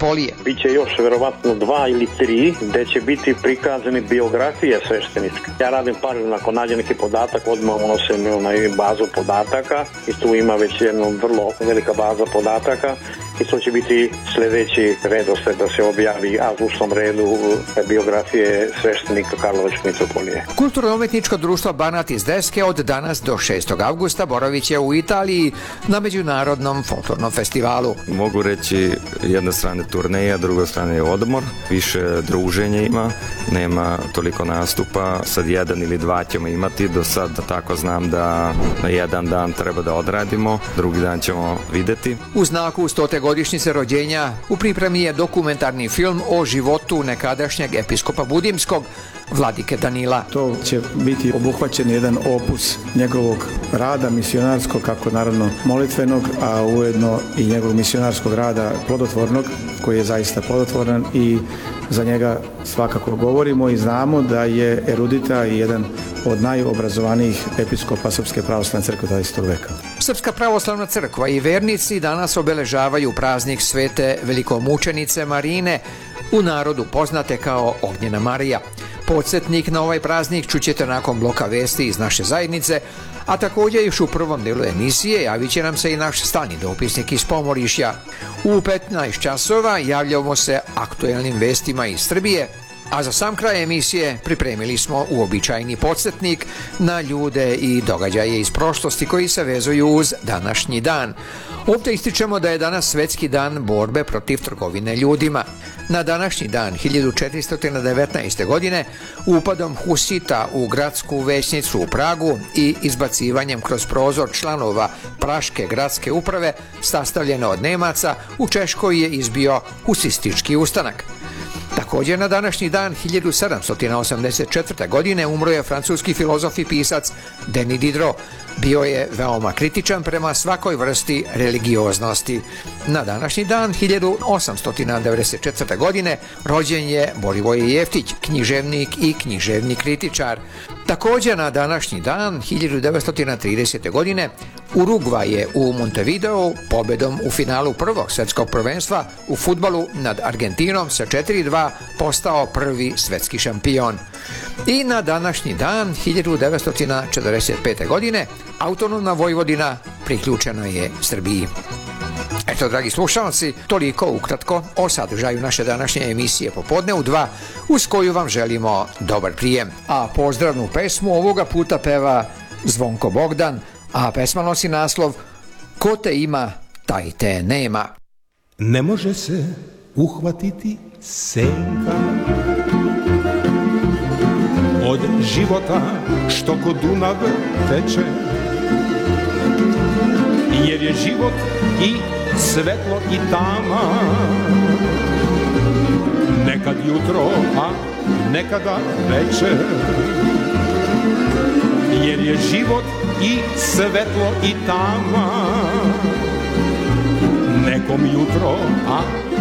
mitropolije. Biće još verovatno 2 ili 3 gde će biti prikazane biografije svešteničke. Ja radim paralelno, ako nađem neki podatak, odmah unosim na bazu podataka i tu ima već jedna vrlo velika baza podataka i to će biti sljedeći redosled da se objavi u redu biografije sveštenika Karlovačke mitropolije. Kulturno-umetničko društvo Banat iz Deske od danas do 6. avgusta boravit će u Italiji na Međunarodnom folklornom festivalu. Mogu reći, jedna strana turneja, druga strana je odmor, više druženja ima, nema toliko nastupa, sad 1 ili 2 ćemo imati, do sad tako znam da na jedan dan treba da odradimo, drugi dan ćemo videti. U znaku 100. godišnjice rođenja u pripremi je dokumentarni film o životu nekadašnjeg episkopa Budimskog, Vladike Danila. To će biti obuhvaćen jedan opus njegovog rada misionarskog, kako naravno molitvenog, a ujedno i njegovog misionarskog rada plodotvornog, koji je zaista plodotvoran i za njega svakako govorimo i znamo da je erudita i jedan od najobrazovanijih episkopa Srpske pravoslavne crkve 20. veka. Srpska pravoslavna crkva i vernici danas obeležavaju praznik svete velikomučenice Marine, u narodu poznate kao Ognjena Marija. Podsjetnik na ovaj praznik čućete nakon bloka vesti iz naše zajednice, a također još u prvom delu emisije javit će nam se i naš stalni dopisnik iz Pomorišja. U 15 časova javljamo se aktuelnim vestima iz Srbije, a za sam kraj emisije pripremili smo uobičajeni podsjetnik na ljude i događaje iz prošlosti koji se vezuju uz današnji dan. Ovdje ističemo da je danas Svetski dan borbe protiv trgovine ljudima. Na današnji dan 1419. godine upadom Husita u gradsku većnicu u Pragu i izbacivanjem kroz prozor članova Praške gradske uprave sastavljene od Nemaca, u Češkoj je izbio husistički ustanak. Također na današnji dan 1784. godine umro je francuski filozof i pisac Denis Diderot. Bio je veoma kritičan prema svakoj vrsti religioznosti. Na današnji dan 1894. godine rođen je Borivoje Jeftić, književnik i književni kritičar. Također na današnji dan 1930. godine Urugvaj je u Montevideo pobedom u finalu prvog svjetskog prvenstva u fudbalu nad Argentinom sa 4:2 postao prvi svjetski šampion. I na današnji dan 1945. godine autonomna Vojvodina priključena je Srbiji. Eto, dragi slušalci, toliko ukratko o sadržaju naše današnje emisije Popodne u 2, uz koju vam želimo dobar prijem. A pozdravnu pesmu ovoga puta peva Zvonko Bogdan, a pesma nosi naslov Ko te ima, taj te nema. Ne može se uhvatiti senka od života što ko Dunav teče, jer je život i svetlo i tama, nekad jutro, a nekada večer, jer je život i svetlo i tama, nekom jutro, a